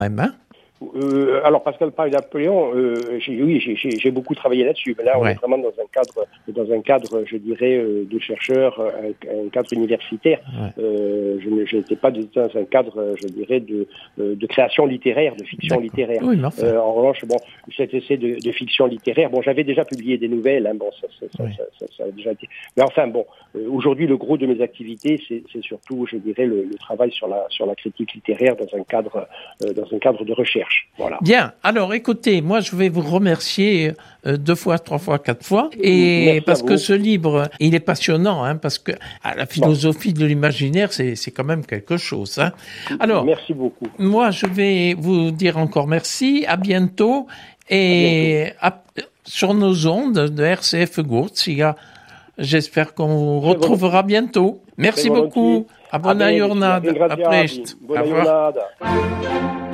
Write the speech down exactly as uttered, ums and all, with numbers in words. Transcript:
Hein? Euh, alors Pascal parle Napoléon, euh, j'ai, oui, j'ai, j'ai, j'ai beaucoup travaillé là-dessus. Mais là, on Ouais. est vraiment dans un cadre, dans un cadre, je dirais, euh, de chercheur, un, un cadre universitaire. Ouais. Euh, je, ne, je n'étais pas dans un cadre, je dirais, de, de création littéraire, de fiction D'accord. littéraire. Oui, mais enfin. Euh, en revanche, bon, cet essai de, de fiction littéraire, bon, j'avais déjà publié des nouvelles, hein, bon, ça, ça, ça, Oui. ça, ça, ça a déjà été. Mais enfin, bon, euh, aujourd'hui, le gros de mes activités, c'est, c'est surtout, je dirais, le, le travail sur la, sur la critique littéraire dans un cadre, euh, dans un cadre de recherche. Voilà. Bien. Alors, écoutez, moi, je vais vous remercier euh, deux fois, trois fois, quatre fois, et Merci parce à que vous. ce livre, il est passionnant, hein, parce que ah, la philosophie bon. de l'imaginaire, c'est, c'est quand même quelque chose. Hein. Alors, merci beaucoup. Moi, je vais vous dire encore merci, à bientôt, et à bientôt. À, sur nos ondes de R C F Gourtsiga, j'espère qu'on vous retrouvera bientôt. Merci beaucoup. A bona jornada. A presto. Buona giornata.